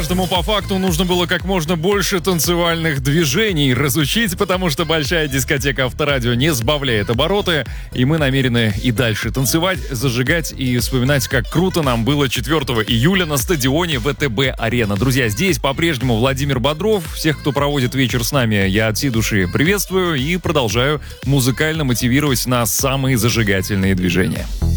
Каждому по факту нужно было как можно больше танцевальных движений разучить, потому что большая дискотека Авторадио не сбавляет обороты, и мы намерены и дальше танцевать, зажигать и вспоминать, как круто нам было 4 июля на стадионе ВТБ-Арена. Друзья, здесь по-прежнему Владимир Бодров. Всех, кто проводит вечер с нами, я от всей души приветствую и продолжаю музыкально мотивировать на самые зажигательные движения.